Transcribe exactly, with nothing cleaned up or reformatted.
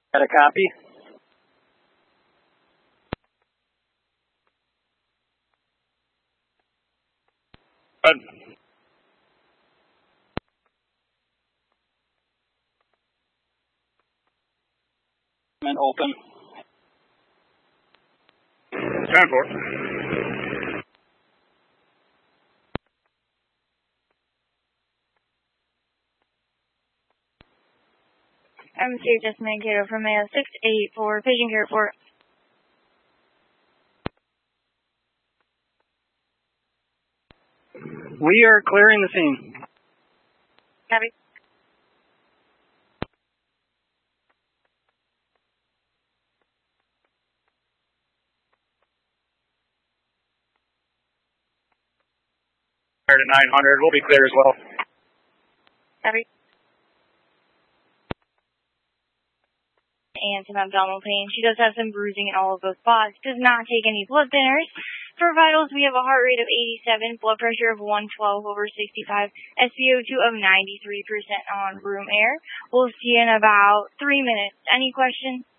Got a copy? Good. And open. ten four. I'm Chief Just Mankato from Mayo six eight four, Patient Care Report. We are clearing the scene. Copy. At nine hundred, we'll be clear as well. Copy. And some abdominal pain. She does have some bruising in all of those spots. Does not take any blood thinners. For vitals, we have a heart rate of eighty-seven, blood pressure of one twelve over sixty-five, S p O two of ninety-three percent on room air. We'll see you in about three minutes. Any questions?